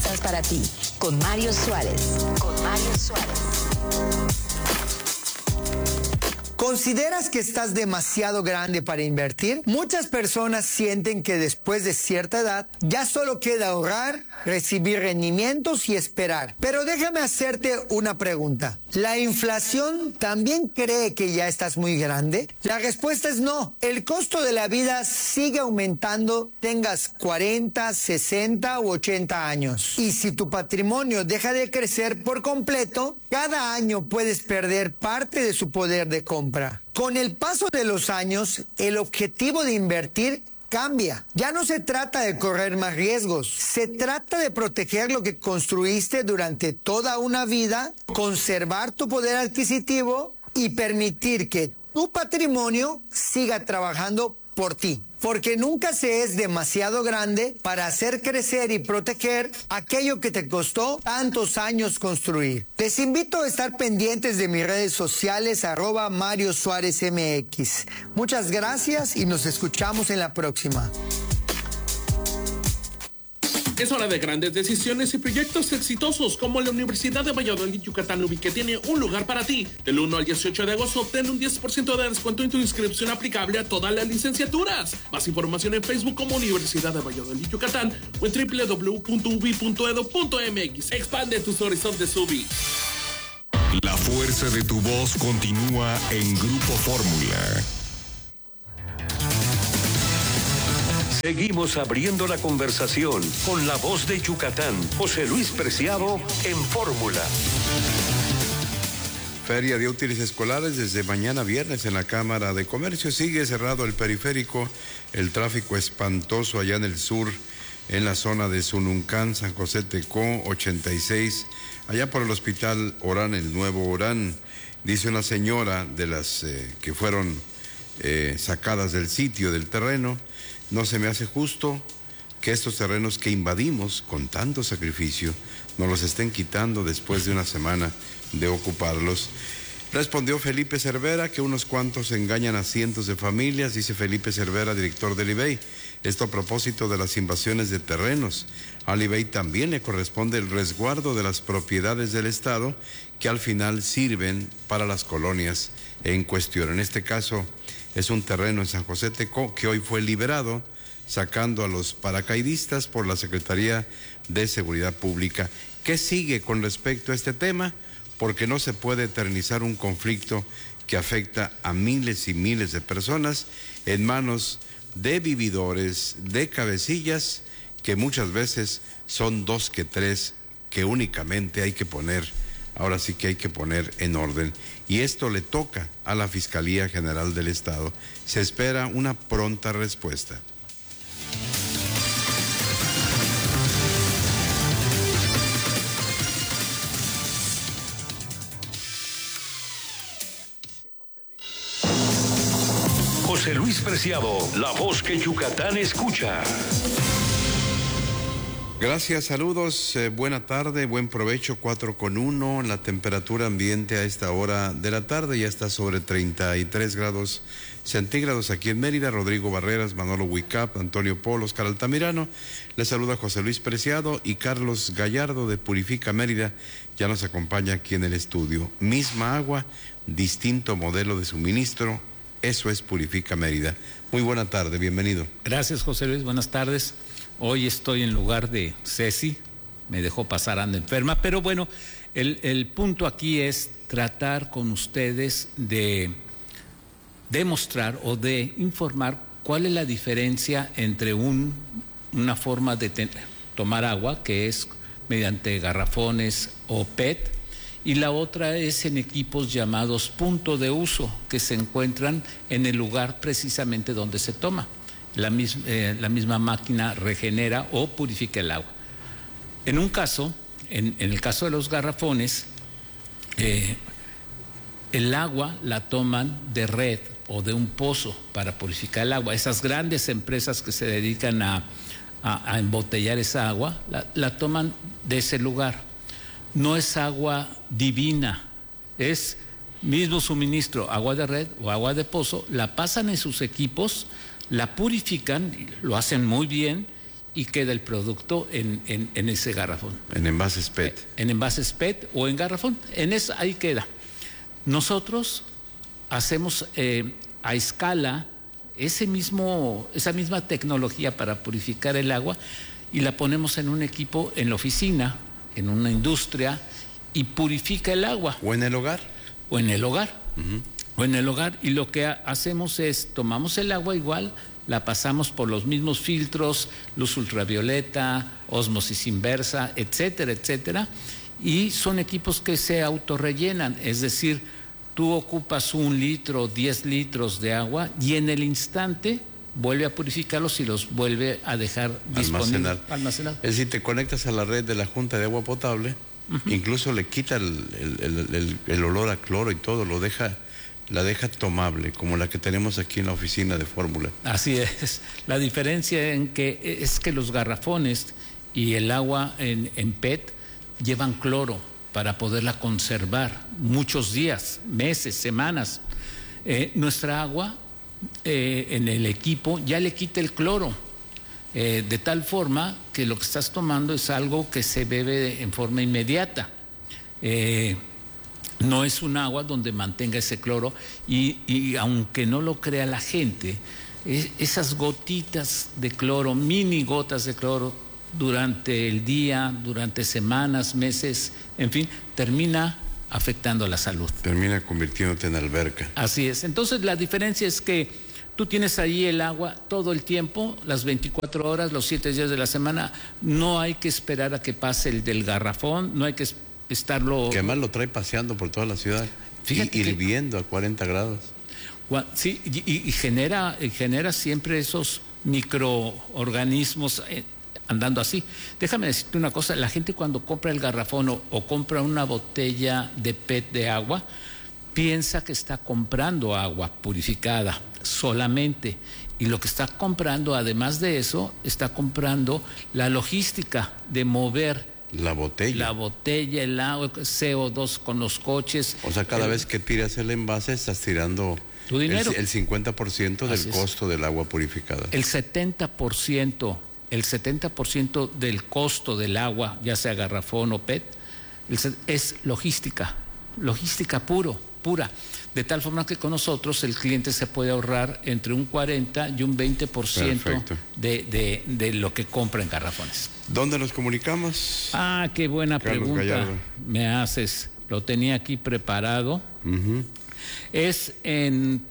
finanzas para ti, con Mario Suárez. ¿Consideras que estás demasiado grande para invertir? Muchas personas sienten que después de cierta edad ya solo queda ahorrar, recibir rendimientos y esperar. Pero déjame hacerte una pregunta. ¿La inflación también cree que ya estás muy grande? La respuesta es no. El costo de la vida sigue aumentando, tengas 40, 60 u 80 años. Y si tu patrimonio deja de crecer por completo, cada año puedes perder parte de su poder de compra. Con el paso de los años, el objetivo de invertir cambia. Ya no se trata de correr más riesgos, se trata de proteger lo que construiste durante toda una vida, conservar tu poder adquisitivo y permitir que tu patrimonio siga trabajando por ti. Porque nunca se es demasiado grande para hacer crecer y proteger aquello que te costó tantos años construir. Les invito a estar pendientes de mis redes sociales, @Mario Suárez MX. Muchas gracias y nos escuchamos en la próxima. Es hora de grandes decisiones y proyectos exitosos como la Universidad de Valladolid Yucatán UBI, que tiene un lugar para ti. Del 1 al 18 de agosto obtén un 10% de descuento en tu inscripción aplicable a todas las licenciaturas. Más información en Facebook como Universidad de Valladolid Yucatán o en www.ubi.edu.mx. Expande tus horizontes UBI. La fuerza de tu voz continúa en Grupo Fórmula. Seguimos abriendo la conversación con la voz de Yucatán, José Luis Preciado, en Fórmula. Feria de útiles escolares desde mañana viernes en la Cámara de Comercio. Sigue cerrado el periférico, el tráfico espantoso allá en el sur, en la zona de Sununcán, San José Tecó, 86, allá por el Hospital Orán, el nuevo Orán. Dice una señora de las que fueron sacadas del sitio, del terreno: no se me hace justo que estos terrenos que invadimos con tanto sacrificio nos los estén quitando después de una semana de ocuparlos. Respondió Felipe Cervera que unos cuantos engañan a cientos de familias, dice Felipe Cervera, director del IBEI. Esto a propósito de las invasiones de terrenos. Al IBEI también le corresponde el resguardo de las propiedades del Estado que al final sirven para las colonias en cuestión. En este caso es un terreno en San José Tecó que hoy fue liberado, sacando a los paracaidistas por la Secretaría de Seguridad Pública. ¿Qué sigue con respecto a este tema? Porque no se puede eternizar un conflicto que afecta a miles y miles de personas en manos de vividores, de cabecillas, que muchas veces son 2 que 3, que únicamente hay que poner, ahora sí que hay que poner en orden. Y esto le toca a la Fiscalía General del Estado. Se espera una pronta respuesta. José Luis Preciado, la voz que Yucatán escucha. Gracias, saludos, buena tarde, buen provecho, 4:1, la temperatura ambiente a esta hora de la tarde ya está sobre 33 grados centígrados aquí en Mérida. Rodrigo Barreras, Manolo Huicap, Antonio Polo, Oscar Altamirano, les saluda José Luis Preciado y Carlos Gallardo de Purifica Mérida, ya nos acompaña aquí en el estudio. Misma agua, distinto modelo de suministro, eso es Purifica Mérida. Muy buena tarde, bienvenido. Gracias, José Luis, buenas tardes. Hoy estoy en lugar de Ceci, me dejó pasar, anda enferma, pero bueno, el punto aquí es tratar con ustedes de demostrar o de informar cuál es la diferencia entre una forma de tomar agua, que es mediante garrafones o PET, y la otra es en equipos llamados punto de uso, que se encuentran en el lugar precisamente donde se toma. La misma máquina regenera o purifica el agua. En un caso, en el caso de los garrafones, el agua la toman de red o de un pozo para purificar el agua. Esas grandes empresas que se dedican a embotellar esa agua, la toman de ese lugar. No es agua divina, es mismo suministro, agua de red o agua de pozo, la pasan en sus equipos, la purifican, lo hacen muy bien y queda el producto en ese garrafón. En envases PET. En envases PET o en garrafón, ahí queda. Nosotros hacemos a escala esa misma tecnología para purificar el agua y la ponemos en un equipo en la oficina, en una industria, y purifica el agua. ¿O en el hogar? O en el hogar. O en el hogar, y lo que hacemos es, tomamos el agua igual, la pasamos por los mismos filtros, luz ultravioleta, ósmosis inversa, etcétera, etcétera, y son equipos que se autorrellenan, es decir, tú ocupas 1 litro, 10 litros de agua y en el instante vuelve a purificarlos y los vuelve a dejar disponibles. Almacenar. Es decir, te conectas a la red de la Junta de Agua Potable, incluso le quita el olor a cloro y todo, la deja tomable, como la que tenemos aquí en la oficina de Fórmula. Así es. La diferencia es que los garrafones y el agua en PET llevan cloro para poderla conservar muchos días, meses, semanas. Nuestra agua en el equipo ya le quita el cloro, de tal forma que lo que estás tomando es algo que se bebe en forma inmediata. No es un agua donde mantenga ese cloro y aunque no lo crea la gente, esas gotitas de cloro, mini gotas de cloro durante el día, durante semanas, meses, en fin, termina afectando la salud. Termina convirtiéndote en alberca. Así es. Entonces la diferencia es que tú tienes ahí el agua todo el tiempo, las 24 horas, los 7 días de la semana. No hay que esperar a que pase el del garrafón, no hay que estarlo... Que además lo trae paseando por toda la ciudad. Fíjate, hirviendo a 40 grados. Sí, y genera siempre esos microorganismos andando así. Déjame decirte una cosa, la gente cuando compra el garrafón o compra una botella de PET de agua, piensa que está comprando agua purificada solamente, y lo que está comprando, además de eso, está comprando la logística de mover la botella, el agua, CO2 con los coches. O sea, cada vez que tiras el envase estás tirando tu dinero. El 50% del costo del agua purificada. El 70% del costo del agua, ya sea garrafón o PET, es logística pura. De tal forma que con nosotros el cliente se puede ahorrar entre un 40 y un 20% de lo que compra en garrafones. ¿Dónde nos comunicamos? Qué buena Carlos pregunta Gallardo me haces. Lo tenía aquí preparado. Es en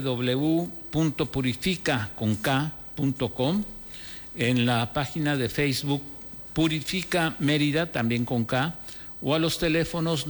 www.purifica.com, en la página de Facebook Purifica Mérida, también con K, o a los teléfonos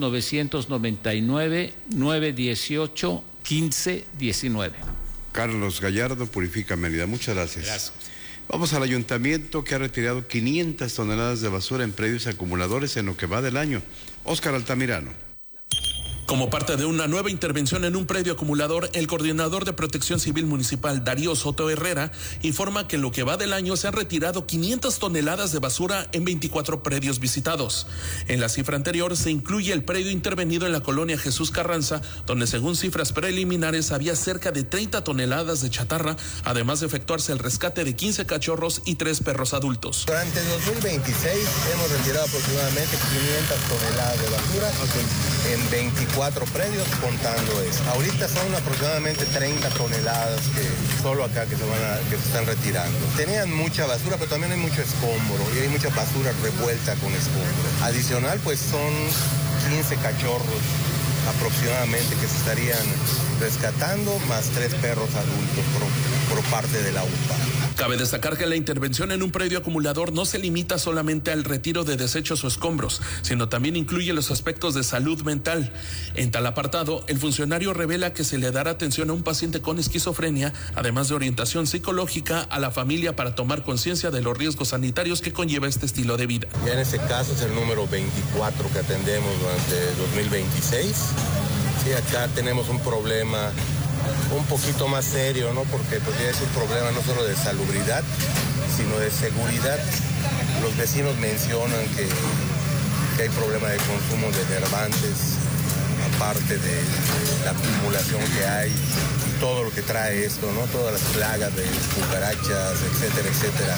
999-918-1519. Carlos Gallardo, Purifica Mérida. Muchas gracias. Gracias. Vamos al ayuntamiento, que ha retirado 500 toneladas de basura en predios acumuladores en lo que va del año. Óscar Altamirano. Como parte de una nueva intervención en un predio acumulador, el coordinador de Protección Civil Municipal, Darío Soto Herrera, informa que en lo que va del año se han retirado 500 toneladas de basura en 24 predios visitados. En la cifra anterior se incluye el predio intervenido en la colonia Jesús Carranza, donde según cifras preliminares había cerca de 30 toneladas de chatarra, además de efectuarse el rescate de 15 cachorros y 3 perros adultos. Durante 2026 hemos retirado aproximadamente 500 toneladas de basura en 24 predios, contando eso. Ahorita son aproximadamente 30 toneladas que solo acá que se están retirando. Tenían mucha basura, pero también hay mucho escombro y hay mucha basura revuelta con escombro. Adicional, pues son 15 cachorros aproximadamente que se estarían rescatando, más 3 perros adultos por parte de la UPA. Cabe destacar que la intervención en un predio acumulador no se limita solamente al retiro de desechos o escombros, sino también incluye los aspectos de salud mental. En tal apartado, el funcionario revela que se le dará atención a un paciente con esquizofrenia, además de orientación psicológica a la familia para tomar conciencia de los riesgos sanitarios que conlleva este estilo de vida. Ya en este caso es el número 24 que atendemos durante 2026. Sí, acá tenemos un problema un poquito más serio, ¿no? Porque pues ya es un problema no solo de salubridad, sino de seguridad. Los vecinos mencionan que hay problema de consumo de enervantes, aparte de la acumulación que hay y todo lo que trae esto, ¿no? Todas las plagas de cucarachas, etcétera, etcétera.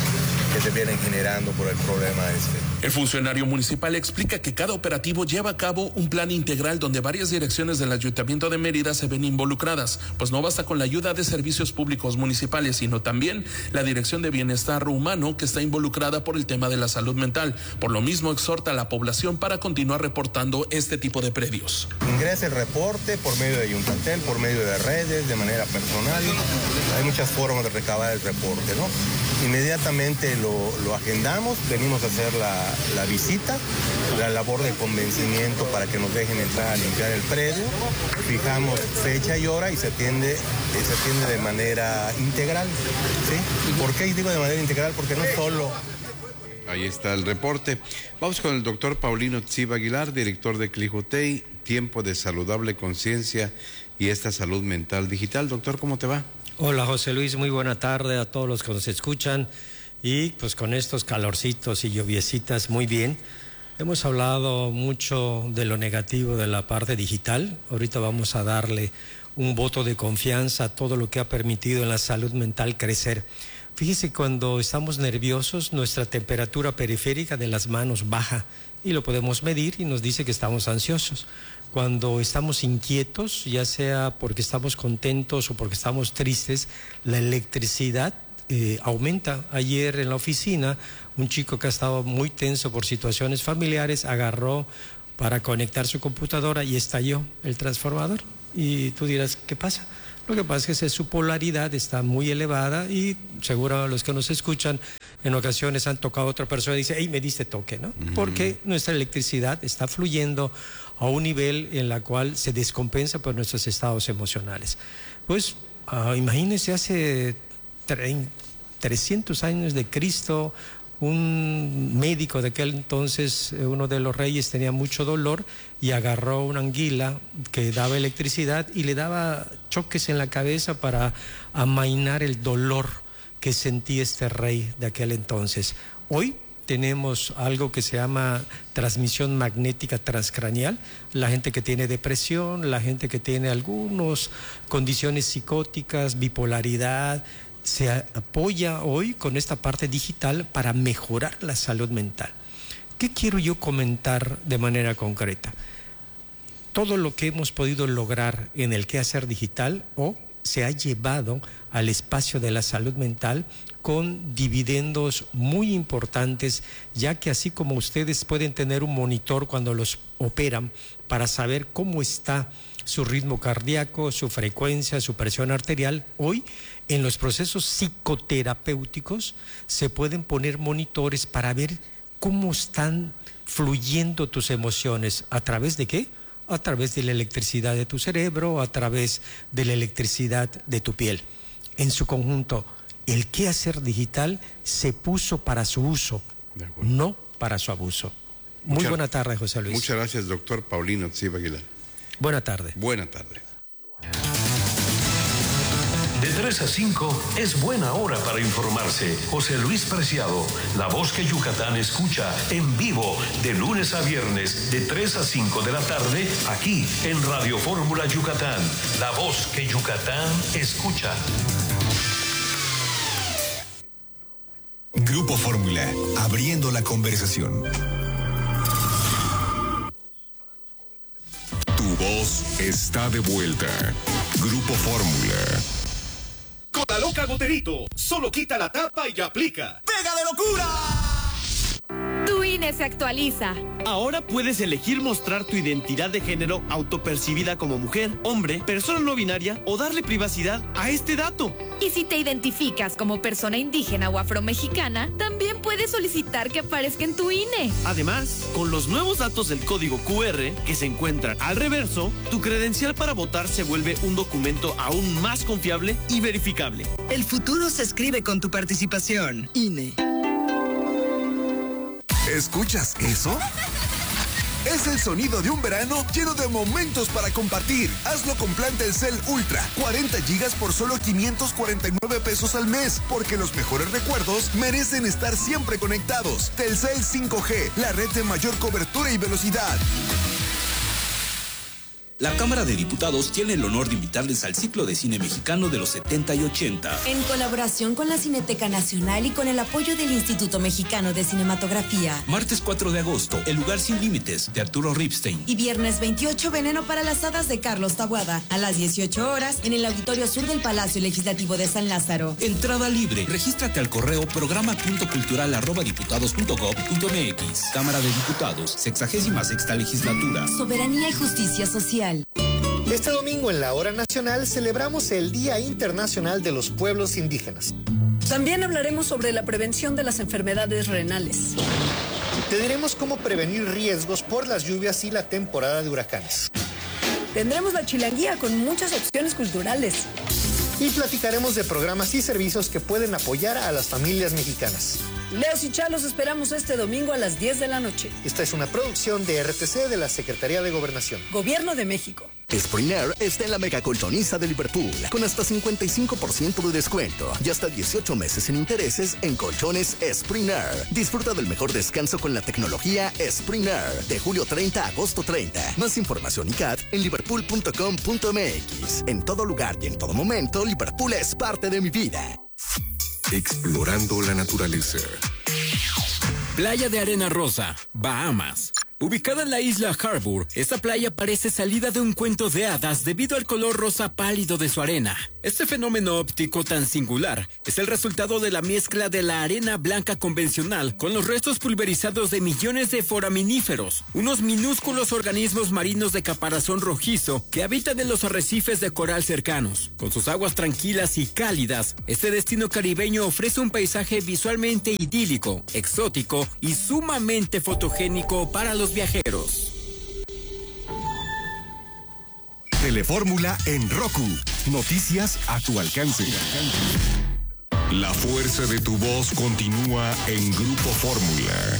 que se vienen generando por el problema este. El funcionario municipal explica que cada operativo lleva a cabo un plan integral donde varias direcciones del Ayuntamiento de Mérida se ven involucradas, pues no basta con la ayuda de servicios públicos municipales, sino también la Dirección de Bienestar Humano, que está involucrada por el tema de la salud mental. Por lo mismo, exhorta a la población para continuar reportando este tipo de predios. Ingresa el reporte por medio de Yuntatel, por medio de redes, de manera personal. Hay muchas formas de recabar el reporte, ¿no? Inmediatamente lo agendamos, venimos a hacer la visita, la labor de convencimiento para que nos dejen entrar a limpiar el predio, fijamos fecha y hora y se atiende de manera integral, ¿sí? ¿Por qué digo de manera integral? Porque no solo... Ahí está el reporte. Vamos con el doctor Paulino Tsiba Aguilar, director de Clijotey, Tiempo de Saludable Conciencia y esta salud mental digital. Doctor, ¿cómo te va? Hola José Luis, muy buena tarde a todos los que nos escuchan y pues con estos calorcitos y lluviecitas muy bien. Hemos hablado mucho de lo negativo de la parte digital, ahorita vamos a darle un voto de confianza a todo lo que ha permitido en la salud mental crecer. Fíjese, cuando estamos nerviosos, nuestra temperatura periférica de las manos baja y lo podemos medir y nos dice que estamos ansiosos. Cuando estamos inquietos, ya sea porque estamos contentos o porque estamos tristes, la electricidad aumenta. Ayer en la oficina, un chico que ha estado muy tenso por situaciones familiares agarró para conectar su computadora y estalló el transformador. Y tú dirás, ¿qué pasa? Lo que pasa es que su polaridad está muy elevada y seguro los que nos escuchan en ocasiones han tocado a otra persona y dice, hey, me diste toque, ¿no? Porque nuestra electricidad está fluyendo a un nivel en la cual se descompensa por nuestros estados emocionales. Pues imagínense, hace 300 años de Cristo, un médico de aquel entonces, uno de los reyes, tenía mucho dolor y agarró una anguila que daba electricidad y le daba choques en la cabeza para amainar el dolor que sentía este rey de aquel entonces. Hoy tenemos algo que se llama transmisión magnética transcraneal. La gente que tiene depresión, la gente que tiene algunas condiciones psicóticas, bipolaridad, se apoya hoy con esta parte digital para mejorar la salud mental. ¿Qué quiero yo comentar de manera concreta? Todo lo que hemos podido lograr en el quehacer digital o se ha llevado al espacio de la salud mental con dividendos muy importantes, ya que así como ustedes pueden tener un monitor cuando los operan para saber cómo está su ritmo cardíaco, su frecuencia, su presión arterial, hoy en los procesos psicoterapéuticos se pueden poner monitores para ver cómo están fluyendo tus emociones. ¿A través de qué? A través de la electricidad de tu cerebro, a través de la electricidad de tu piel. En su conjunto, el quehacer digital se puso para su uso, no para su abuso. Muy buena tarde, José Luis. Muchas gracias, doctor Paulino Tsiba Aguilar. Buena tarde. Buena tarde. De 3 a 5 es buena hora para informarse. José Luis Preciado, la voz que Yucatán escucha en vivo de lunes a viernes de 3 a 5 de la tarde aquí en Radio Fórmula Yucatán. La voz que Yucatán escucha. Grupo Fórmula, abriendo la conversación. Tu voz está de vuelta. Grupo Fórmula. Con la loca Goterito, solo quita la tapa y aplica. ¡Pega de locura! Tu INE se actualiza. Ahora puedes elegir mostrar tu identidad de género autopercibida como mujer, hombre, persona no binaria o darle privacidad a este dato. Y si te identificas como persona indígena o afromexicana, también puedes solicitar que aparezca en tu INE. Además, con los nuevos datos del código QR que se encuentran al reverso, tu credencial para votar se vuelve un documento aún más confiable y verificable. El futuro se escribe con tu participación. INE. ¿Escuchas eso? Es el sonido de un verano lleno de momentos para compartir. Hazlo con plan Telcel Ultra. 40 gigas por solo 549 pesos al mes. Porque los mejores recuerdos merecen estar siempre conectados. Telcel 5G, la red de mayor cobertura y velocidad. La Cámara de Diputados tiene el honor de invitarles al ciclo de cine mexicano de los 70 y 80. En colaboración con la Cineteca Nacional y con el apoyo del Instituto Mexicano de Cinematografía. Martes 4 de agosto, El lugar sin límites, de Arturo Ripstein. Y viernes 28, Veneno para las hadas, de Carlos Taboada. A las 18 horas, en el Auditorio Sur del Palacio Legislativo de San Lázaro. Entrada libre. Regístrate al correo programa.cultural@diputados.gov.mx. Cámara de Diputados, 66ª Legislatura. Soberanía y justicia social. Este domingo en la Hora Nacional celebramos el Día Internacional de los Pueblos Indígenas. También hablaremos sobre la prevención de las enfermedades renales. Te diremos cómo prevenir riesgos por las lluvias y la temporada de huracanes. Tendremos la chilanguía con muchas opciones culturales. Y platicaremos de programas y servicios que pueden apoyar a las familias mexicanas. Leos y Chalos esperamos este domingo a las 10 de la noche. Esta es una producción de RTC de la Secretaría de Gobernación. Gobierno de México. Spring Air está en la mega colchoniza de Liverpool, con hasta 55% de descuento y hasta 18 meses sin intereses en colchones Spring Air. Disfruta del mejor descanso con la tecnología Spring Air, de julio 30 a agosto 30. Más información y CAT en liverpool.com.mx. En todo lugar y en todo momento, Liverpool es parte de mi vida. Explorando la naturaleza. Playa de Arena Rosa, Bahamas. Ubicada en la isla Harbour, esta playa parece salida de un cuento de hadas debido al color rosa pálido de su arena. Este fenómeno óptico tan singular es el resultado de la mezcla de la arena blanca convencional con los restos pulverizados de millones de foraminíferos, unos minúsculos organismos marinos de caparazón rojizo que habitan en los arrecifes de coral cercanos. Con sus aguas tranquilas y cálidas, este destino caribeño ofrece un paisaje visualmente idílico, exótico y sumamente fotogénico para los viajeros. Telefórmula en Roku. Noticias a tu alcance. La fuerza de tu voz continúa en Grupo Fórmula.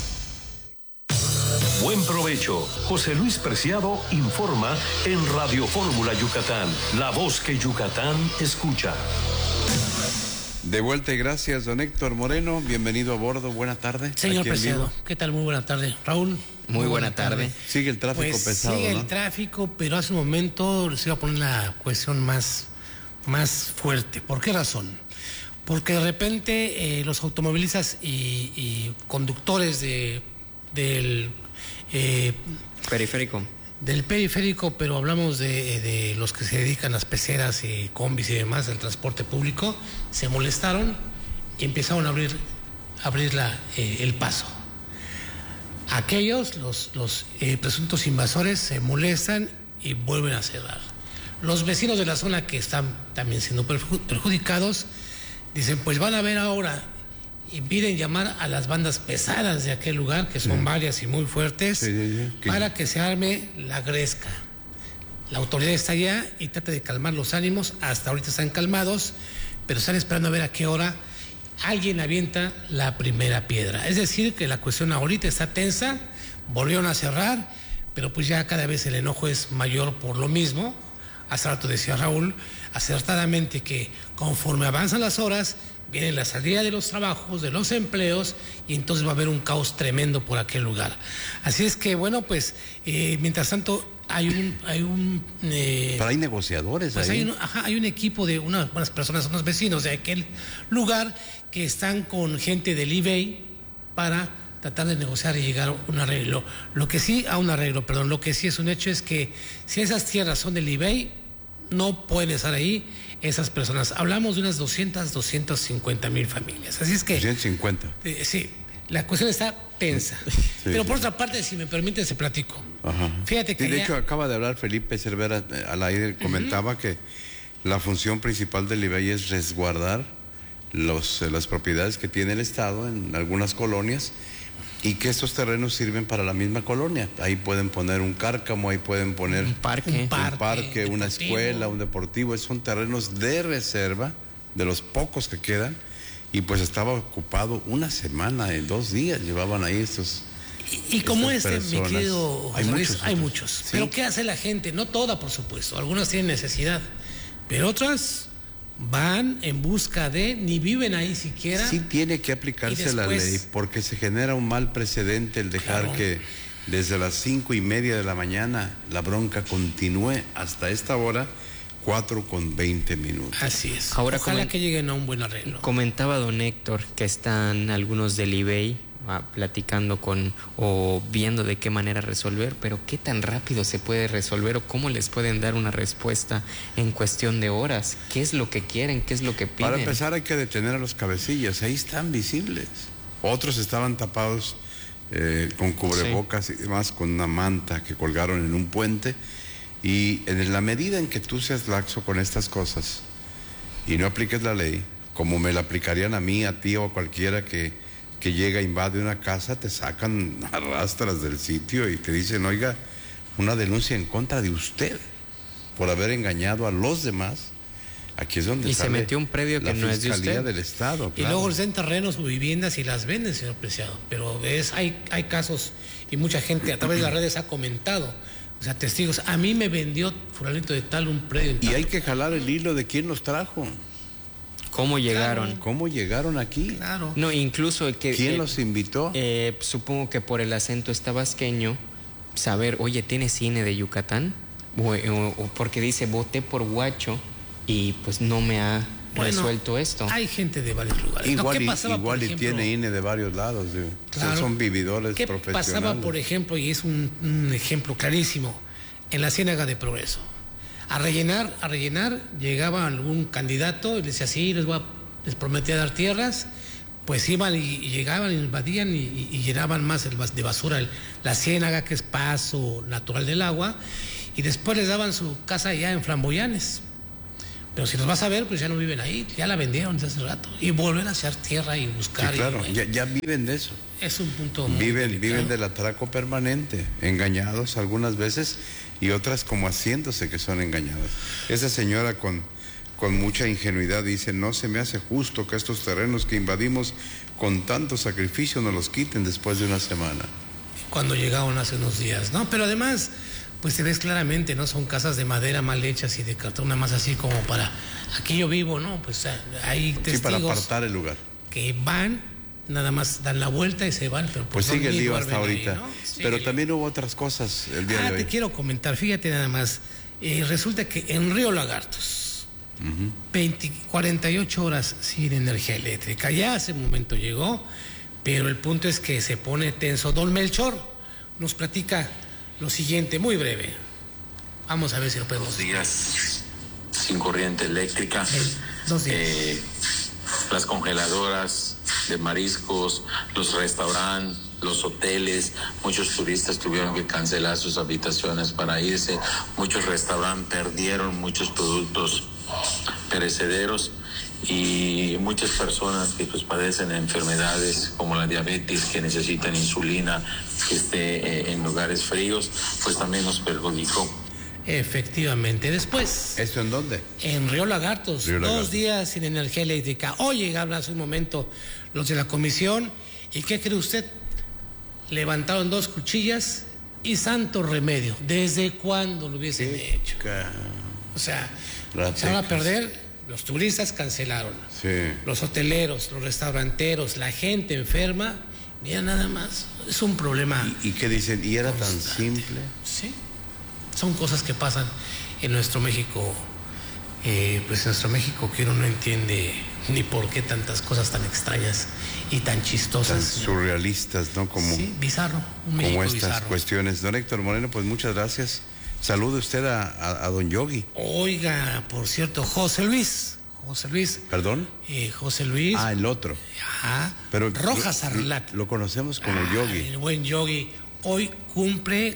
Buen provecho. José Luis Preciado informa en Radio Fórmula Yucatán. La voz que Yucatán escucha. De vuelta y gracias, don Héctor Moreno. Bienvenido a bordo. Buena tarde. Señor Preciado, ¿qué tal? Muy buena tarde. Raúl. Muy buena tarde. Sigue el tráfico pesado, sigue ¿no? el tráfico, pero hace un momento les iba a poner la cuestión más fuerte. ¿Por qué razón? Porque de repente los automovilistas y conductores del periférico. Del periférico, pero hablamos de los que se dedican a las peceras y combis y demás, del transporte público, se molestaron y empezaron a abrir el paso. Aquellos, los presuntos invasores, se molestan y vuelven a cerrar. Los vecinos de la zona que están también siendo perjudicados dicen, pues van a ver ahora, y piden llamar a las bandas pesadas de aquel lugar, que son varias y muy fuertes, para que se arme la gresca. La autoridad está allá y trata de calmar los ánimos. Hasta ahorita están calmados, pero están esperando a ver a qué hora alguien avienta la primera piedra. Es decir, que la cuestión ahorita está tensa, volvieron a cerrar, pero pues ya cada vez el enojo es mayor por lo mismo. Hace rato decía Raúl, acertadamente, que conforme avanzan las horas, viene la salida de los trabajos, de los empleos, y entonces va a haber un caos tremendo por aquel lugar. Así es que, bueno, pues, mientras tanto, pero hay negociadores pues ahí. Hay un equipo de unas personas, unos vecinos de aquel lugar que están con gente del eBay para tratar de negociar y llegar a un arreglo. Lo que sí es un hecho es que si esas tierras son del eBay, no pueden estar ahí esas personas. Hablamos de unas 250,000 familias. Así es que... 250. Sí, la cuestión está tensa. Pero por otra parte, si me permiten, se platico. Ajá. Fíjate que... De hecho, acaba de hablar Felipe Cervera al aire, comentaba que la función principal del IBEI es resguardar las propiedades que tiene el Estado en algunas colonias, y que esos terrenos sirven para la misma colonia. Ahí pueden poner un cárcamo, ahí pueden poner un parque, una escuela, un deportivo. Son terrenos de reserva, de los pocos que quedan, y pues estaba ocupado una semana, 2 días llevaban ahí estos. Y como personas. Mi querido hay muchos. ¿Sí? Pero ¿qué hace la gente? No toda, por supuesto. Algunas tienen necesidad, pero otras van en busca de, ni viven ahí siquiera. Sí tiene que aplicarse la ley, porque se genera un mal precedente el dejar que desde las 5:30 de la mañana, la bronca continúe hasta esta hora, 4:20. Así es. Ahora ojalá que lleguen a un buen arreglo. Comentaba don Héctor que están algunos del eBay platicando o viendo de qué manera resolver, pero qué tan rápido se puede resolver o cómo les pueden dar una respuesta en cuestión de horas. ¿Qué es lo que quieren? ¿Qué es lo que piden? Para empezar hay que detener a los cabecillas, ahí están visibles. Otros estaban tapados con cubrebocas y demás, con una manta que colgaron en un puente. Y en la medida en que tú seas laxo con estas cosas y no apliques la ley, como me la aplicarían a mí, a ti o a cualquiera que llega, invade una casa, te sacan a rastras del sitio y te dicen, oiga, una denuncia en contra de usted por haber engañado a los demás. Aquí es donde se metió un predio que no es de usted. Del Estado. Y luego les den terrenos o viviendas y las venden, señor Preciado. Pero hay casos y mucha gente a través de las redes ha comentado. O sea, testigos, a mí me vendió fulanito de tal un predio. Y hay que jalar el hilo de quién los trajo. ¿Cómo llegaron? Claro. ¿Cómo llegaron aquí? Claro. No, incluso ¿quién los invitó? Supongo que por el acento tabasqueño, saber, oye, ¿tienes cine de Yucatán? O porque dice, voté por Huacho y pues no me ha resuelto esto. Hay gente de varios lugares. Igual y tiene INE de varios lados. Claro. Son vividores profesionales. ¿Qué pasaba, por ejemplo, y es un ejemplo clarísimo, en la Ciénaga de Progreso? A rellenar, llegaba algún candidato y les decía, sí, les prometía dar tierras, pues iban y llegaban, invadían y llenaban más de basura la ciénaga, que es paso natural del agua, y después les daban su casa ya en Flamboyanes. Pero si los vas a ver, pues ya no viven ahí, ya la vendieron desde hace rato. Y volver a hacer tierra y buscar. Sí, claro, ya viven de eso. Es un punto muy viven del atraco permanente, engañados algunas veces y otras como haciéndose que son engañados. Esa señora con mucha ingenuidad dice, no se me hace justo que estos terrenos que invadimos con tanto sacrificio nos los quiten después de una semana. Cuando llegaron hace unos días, ¿no? Pero además, pues se ves claramente, ¿no? Son casas de madera mal hechas y de cartón, nada más así como para, aquí yo vivo, ¿no? Pues hay testigos. Sí, para apartar el lugar. Que van, nada más dan la vuelta y se van. Pero pues sigue el lío hasta ahorita. Ahí, ¿no? Pero también hubo otras cosas el día de hoy. Te quiero comentar, fíjate nada más. Resulta que en Río Lagartos, 48 horas sin energía eléctrica. Ya hace un momento llegó, pero el punto es que se pone tenso. Don Melchor nos platica lo siguiente, muy breve. Vamos a ver si lo podemos. 2 días sin corriente eléctrica. 2 días. Las congeladoras de mariscos, los restaurantes, los hoteles, muchos turistas tuvieron que cancelar sus habitaciones para irse. Muchos restaurantes perdieron muchos productos perecederos y muchas personas que pues padecen enfermedades como la diabetes, que necesitan insulina, que esté en lugares fríos, pues también nos perjudicó. Efectivamente. Después. ¿Esto en dónde? En Río Lagartos. 2 días sin energía eléctrica. Hoy llegaron hace un momento los de la comisión. ¿Y qué cree usted? Levantaron 2 cuchillas y santo remedio. ¿Desde cuándo lo hubiesen hecho? O sea, se van a perder. Los turistas cancelaron. Sí. Los hoteleros, los restauranteros, la gente enferma. Mira nada más. Es un problema. ¿Y qué dicen? ¿Y era constante. Tan simple? Sí. Son cosas que pasan en nuestro México, pues nuestro México que uno no entiende ni por qué tantas cosas tan extrañas y tan chistosas. Tan surrealistas, ¿no? Como, sí, bizarro. Un México como estas bizarro. Cuestiones. Don Héctor Moreno, pues muchas gracias. Salude usted a don Yogi. Oiga, por cierto, José Luis. ¿Perdón? José Luis. Ah, el otro. Ajá. Pero Rojas Arrelat. Lo conocemos como Yogi. El buen Yogi. Hoy cumple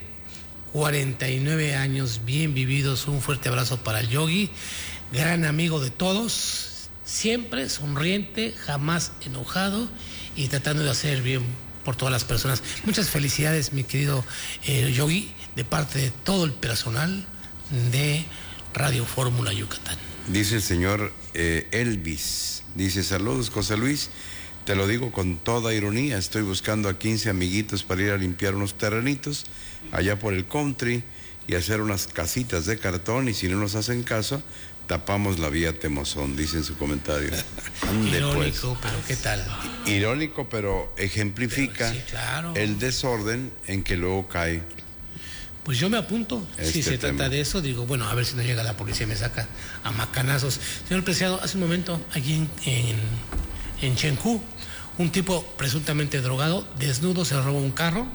49 años bien vividos. Un fuerte abrazo para el Yogi. Gran amigo de todos. Siempre sonriente, jamás enojado y tratando de hacer bien por todas las personas. Muchas felicidades, mi querido Yogi, de parte de todo el personal de Radio Fórmula Yucatán. Dice el señor Elvis, dice, saludos José Luis, te lo digo con toda ironía, estoy buscando a 15 amiguitos para ir a limpiar unos terrenitos allá por el country y hacer unas casitas de cartón, y si no nos hacen caso, tapamos la vía Temozón, dice en su comentario. Ande, irónico, pues. pero ¿qué tal? Irónico, pero ejemplifica Sí, claro. el desorden en que luego cae. Pues yo me apunto. Si se trata de eso, digo, bueno, a ver si no llega la policía y me saca a macanazos. Señor Preciado, hace un momento, allí en Chencú, un tipo presuntamente drogado, desnudo, se roba un carro.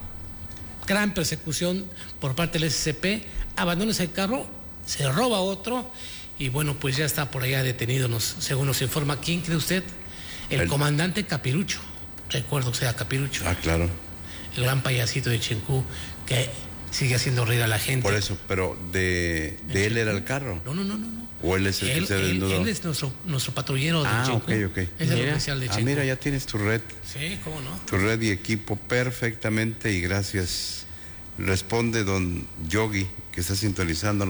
Gran persecución por parte del SCP. Abandona ese carro, se roba otro. Y bueno, pues ya está por allá detenido, según nos informa. ¿Quién cree usted? El comandante Capirucho. Recuerdo que sea Capirucho. Ah, claro. El gran payasito de Chencú que sigue haciendo reír a la gente. Por eso, pero de él era el carro. No. ¿O él es el que se desnudó? Él es nuestro patrullero de Chencú. Ok. Es el oficial de Chencú. Mira, ya tienes tu red. Sí, cómo no. Tu red y equipo perfectamente, y gracias. Responde don Yogi, que está sintonizando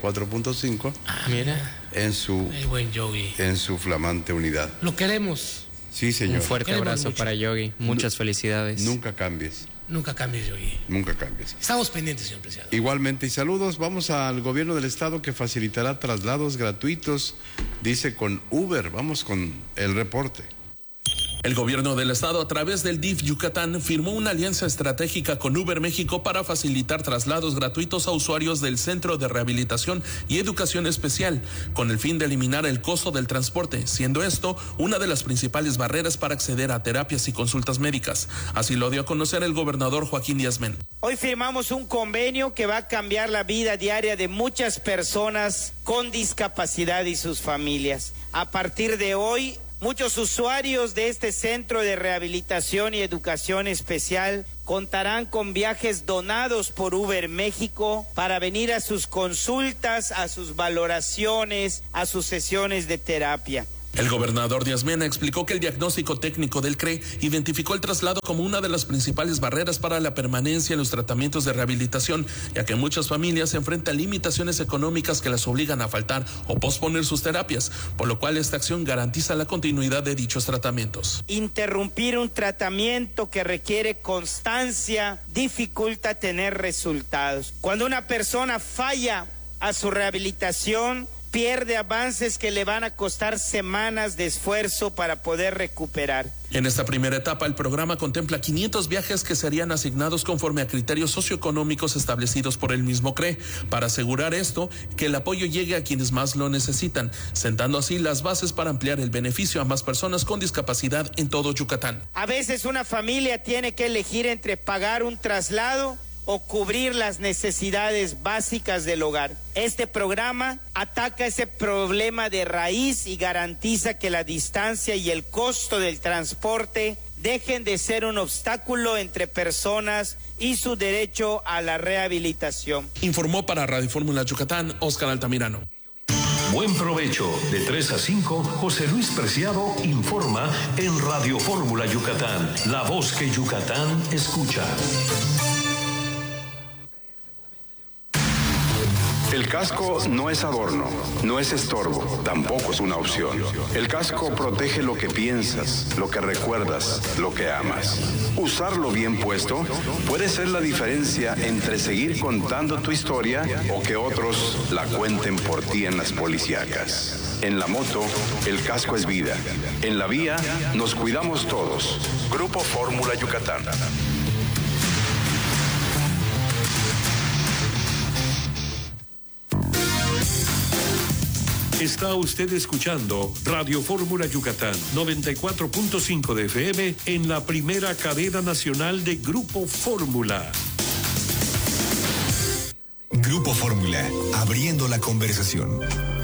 94.5. Mira. El buen Yogi. En su flamante unidad. Lo queremos. Sí, señor. Un fuerte abrazo para Yogi. Muchas felicidades. Nunca cambies. Nunca cambies, Yogi. Nunca cambies. Estamos pendientes, señor Preciado. Igualmente, y saludos. Vamos al gobierno del estado que facilitará traslados gratuitos, dice, con Uber. Vamos con el reporte. El gobierno del estado, a través del DIF Yucatán, firmó una alianza estratégica con Uber México para facilitar traslados gratuitos a usuarios del Centro de Rehabilitación y Educación Especial, con el fin de eliminar el costo del transporte, siendo esto una de las principales barreras para acceder a terapias y consultas médicas. Así lo dio a conocer el gobernador Joaquín Díaz Mena. Hoy firmamos un convenio que va a cambiar la vida diaria de muchas personas con discapacidad y sus familias. A partir de hoy, muchos usuarios de este Centro de Rehabilitación y Educación Especial contarán con viajes donados por Uber México para venir a sus consultas, a sus valoraciones, a sus sesiones de terapia. El gobernador Díaz Mena explicó que el diagnóstico técnico del CRE identificó el traslado como una de las principales barreras para la permanencia en los tratamientos de rehabilitación, ya que muchas familias enfrentan limitaciones económicas que las obligan a faltar o posponer sus terapias, por lo cual esta acción garantiza la continuidad de dichos tratamientos. Interrumpir un tratamiento que requiere constancia dificulta tener resultados. Cuando una persona falla a su rehabilitación, pierde avances que le van a costar semanas de esfuerzo para poder recuperar. En esta primera etapa, el programa contempla 500 viajes que serían asignados conforme a criterios socioeconómicos establecidos por el mismo CRE, para asegurar esto, que el apoyo llegue a quienes más lo necesitan, sentando así las bases para ampliar el beneficio a más personas con discapacidad en todo Yucatán. A veces una familia tiene que elegir entre pagar un traslado o cubrir las necesidades básicas del hogar. Este programa ataca ese problema de raíz y garantiza que la distancia y el costo del transporte dejen de ser un obstáculo entre personas y su derecho a la rehabilitación. Informó para Radio Fórmula Yucatán, Óscar Altamirano. Buen provecho. De 3 a 5, José Luis Preciado informa en Radio Fórmula Yucatán, la voz que Yucatán escucha. El casco no es adorno, no es estorbo, tampoco es una opción. El casco protege lo que piensas, lo que recuerdas, lo que amas. Usarlo bien puesto puede ser la diferencia entre seguir contando tu historia o que otros la cuenten por ti en las policíacas. En la moto, el casco es vida. En la vía, nos cuidamos todos. Grupo Fórmula Yucatán. Está usted escuchando Radio Fórmula Yucatán, 94.5 de FM en la primera cadena nacional de Grupo Fórmula. Grupo Fórmula, abriendo la conversación.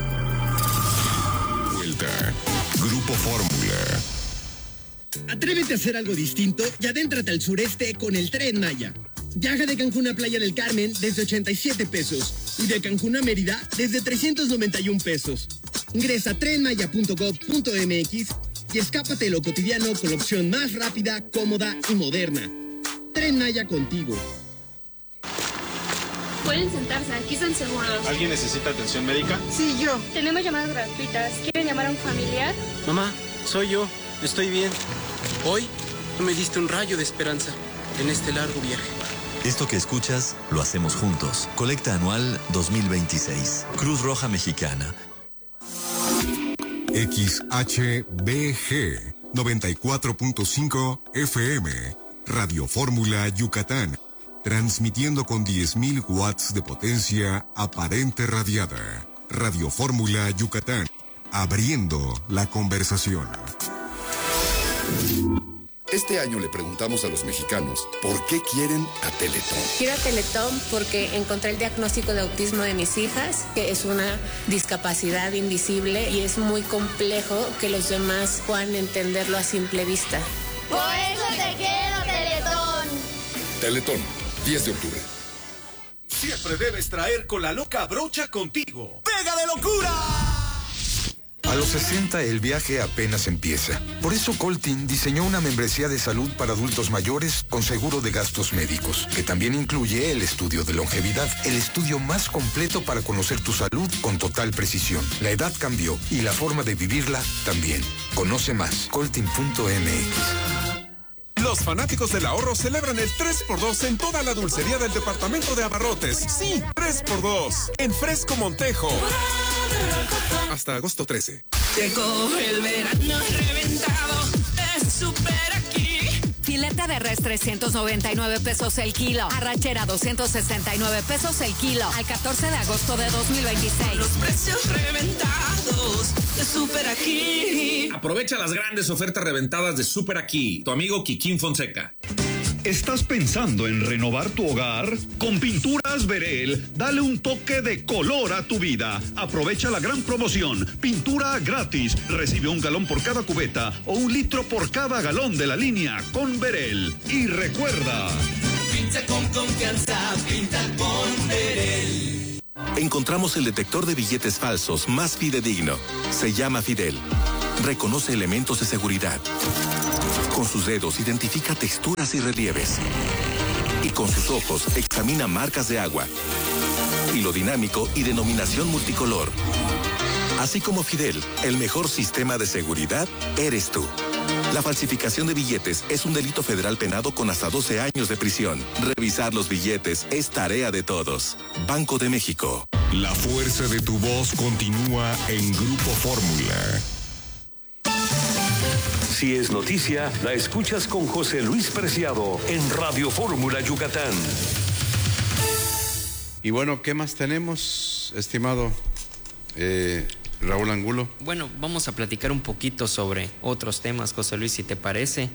Vuelta. Grupo Fórmula. Atrévete a hacer algo distinto y adéntrate al sureste con el Tren Maya. Viaja de Cancún a Playa del Carmen desde 87 pesos y de Cancún a Mérida desde 391 pesos. Ingresa a trenmaya.gov.mx y escápate de lo cotidiano con la opción más rápida, cómoda y moderna. Tren Maya contigo. Pueden sentarse, aquí están seguros. ¿Alguien necesita atención médica? Sí, yo. Tenemos llamadas gratuitas. ¿Quieren llamar a un familiar? Mamá, soy yo. Estoy bien. Hoy me diste un rayo de esperanza en este largo viaje. Esto que escuchas, lo hacemos juntos. Colecta anual 2026. Cruz Roja Mexicana. XHBG 94.5 FM, Radio Fórmula Yucatán, transmitiendo con 10.000 watts de potencia aparente radiada. Radio Fórmula Yucatán, abriendo la conversación. Este año le preguntamos a los mexicanos por qué quieren a Teletón. Quiero a Teletón porque encontré el diagnóstico de autismo de mis hijas, que es una discapacidad invisible y es muy complejo que los demás puedan entenderlo a simple vista. Por eso te quiero, Teletón. Teletón, 10 de octubre. Siempre debes traer con la loca brocha contigo. ¡Pega de locura! A los 60 el viaje apenas empieza. Por eso Coltin diseñó una membresía de salud para adultos mayores con seguro de gastos médicos, que también incluye el estudio de longevidad, el estudio más completo para conocer tu salud con total precisión. La edad cambió y la forma de vivirla también. Conoce más, coltin.mx. Los fanáticos del ahorro celebran el 3x2 en toda la dulcería del departamento de Abarrotes. Sí, 3x2 en Fresco Montejo. Hasta agosto 13. Llegó el verano reventado, es súper aquí. Fileta de res 399 pesos el kilo. Arrachera 269 pesos el kilo. Al 14 de agosto de 2026. Los precios reventados de Super Aquí. Aprovecha las grandes ofertas reventadas de Super Aquí. Tu amigo Kikín Fonseca. ¿Estás pensando en renovar tu hogar? Con Pinturas Verel, dale un toque de color a tu vida. Aprovecha la gran promoción. Pintura gratis. Recibe 1 galón por cada cubeta o 1 litro por cada galón de la línea con Verel. Y recuerda... Pinta con confianza, pinta con Verel. Encontramos el detector de billetes falsos más fidedigno. Se llama Fidel. Reconoce elementos de seguridad. Con sus dedos identifica texturas y relieves. Y con sus ojos examina marcas de agua. Hilo dinámico y denominación multicolor. Así como Fidel, el mejor sistema de seguridad eres tú. La falsificación de billetes es un delito federal penado con hasta 12 años de prisión. Revisar los billetes es tarea de todos. Banco de México. La fuerza de tu voz continúa en Grupo Fórmula. Si es noticia, la escuchas con José Luis Preciado en Radio Fórmula Yucatán. Y bueno, ¿qué más tenemos, estimado Raúl Angulo? Bueno, vamos a platicar un poquito sobre otros temas, José Luis, si te parece.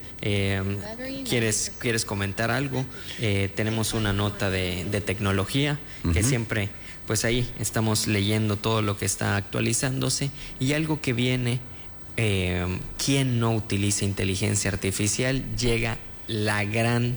¿Quieres comentar algo? Tenemos una nota de tecnología que siempre, pues ahí estamos leyendo todo lo que está actualizándose y algo que viene. ¿Quién no utiliza inteligencia artificial? Llega la gran,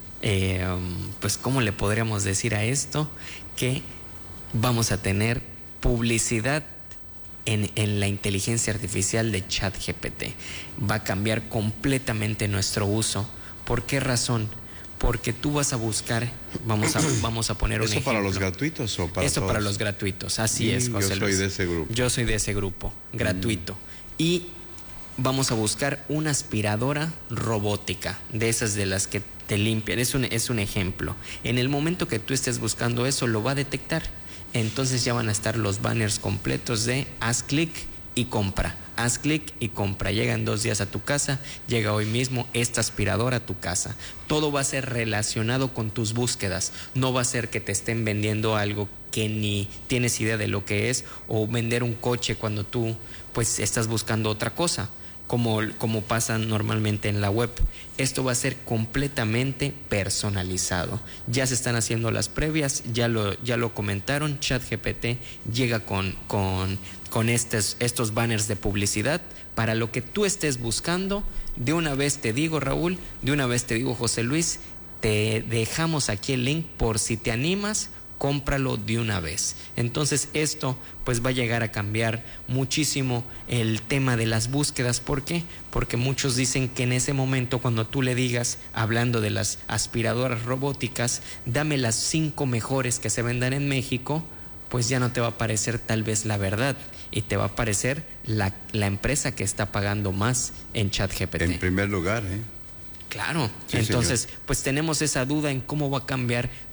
pues ¿cómo le podríamos decir a esto? Que vamos a tener publicidad en la inteligencia artificial de ChatGPT. Va a cambiar completamente nuestro uso. ¿Por qué razón? Porque tú vas a buscar, vamos a poner un ejemplo. ¿Eso para los gratuitos o para Eso todos? para los gratuitos, así es, José Luis. Yo soy de ese grupo. Yo soy de ese grupo, gratuito. Y vamos a buscar una aspiradora robótica, de esas de las que te limpian. Es un ejemplo. En el momento que tú estés buscando eso, lo va a detectar. Entonces ya van a estar los banners completos de haz clic y compra. Haz clic y compra. Llega en 2 días a tu casa, llega hoy mismo esta aspiradora a tu casa. Todo va a ser relacionado con tus búsquedas. No va a ser que te estén vendiendo algo que ni tienes idea de lo que es, o vender un coche cuando tú pues estás buscando otra cosa, como pasa normalmente en la web. Esto va a ser completamente personalizado. Ya se están haciendo las previas, ya lo comentaron. ChatGPT llega con estos banners de publicidad para lo que tú estés buscando. De una vez te digo, Raúl, de una vez te digo, José Luis, te dejamos aquí el link por si te animas. Cómpralo de una vez. Entonces esto pues va a llegar a cambiar muchísimo el tema de las búsquedas. ¿Por qué? Porque muchos dicen que en ese momento, cuando tú le digas, hablando de las aspiradoras robóticas, dame las 5 mejores que se vendan en México, pues ya no te va a parecer tal vez la verdad y te va a parecer la empresa que está pagando más en ChatGPT. En primer lugar, Claro. Sí, entonces, señor. pues tenemos esa duda en cómo va a cambiar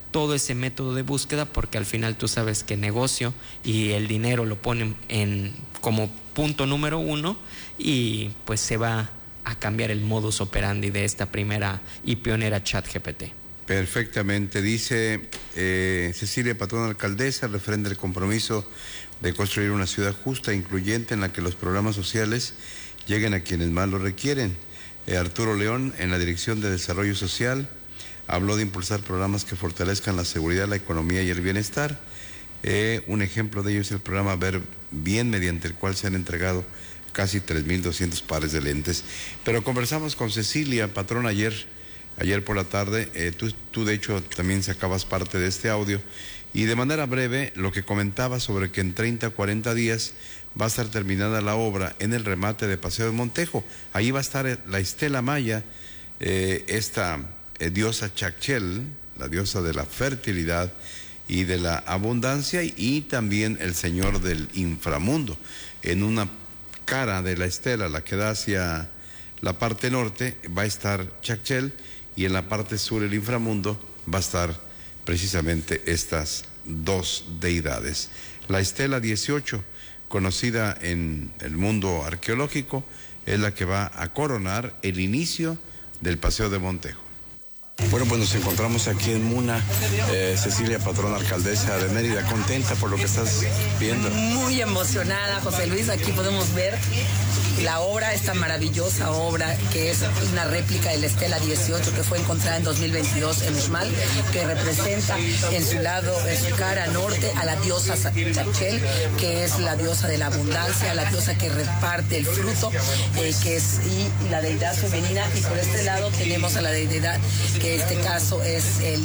todo ese método de búsqueda, porque al final tú sabes que negocio y el dinero lo ponen como punto número 1 y pues se va a cambiar el modus operandi de esta primera y pionera ChatGPT. Perfectamente, dice Cecilia Patrón, alcaldesa, referente al compromiso de construir una ciudad justa e incluyente en la que los programas sociales lleguen a quienes más lo requieren. Arturo León, en la Dirección de Desarrollo Social, habló de impulsar programas que fortalezcan la seguridad, la economía y el bienestar. Un ejemplo de ello es el programa Ver Bien, mediante el cual se han entregado casi 3.200 pares de lentes. Pero conversamos con Cecilia Patrón ayer por la tarde. Tú de hecho también sacabas parte de este audio, y de manera breve lo que comentaba sobre que en 30 o 40 días va a estar terminada la obra en el remate de Paseo de Montejo. Ahí va a estar la estela maya, esta diosa Chakchel, la diosa de la fertilidad y de la abundancia, y también el señor del inframundo. En una cara de la estela, la que da hacia la parte norte, va a estar Chakchel, y en la parte sur, el inframundo, va a estar precisamente estas dos deidades. La estela 18, conocida en el mundo arqueológico, es la que va a coronar el inicio del Paseo de Montejo. Bueno, pues nos encontramos aquí en Muna. Cecilia Patrón, alcaldesa de Mérida, ¿contenta por lo que estás viendo? Muy emocionada, José Luis. Aquí podemos ver la obra, esta maravillosa obra que es una réplica de la Estela 18 que fue encontrada en 2022 en Uxmal, que representa en su lado, en su cara norte, a la diosa Chakchel, que es la diosa de la abundancia, la diosa que reparte el fruto, que es y la deidad femenina. Y por este lado tenemos a la deidad, que en este caso es el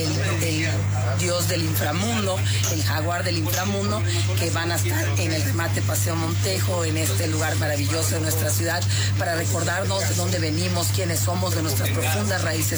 dios del inframundo, el jaguar del inframundo, que van a estar en el remate Paseo Montejo, en este lugar maravilloso de nuestra ciudad, para recordarnos de dónde venimos, quiénes somos, de nuestras profundas raíces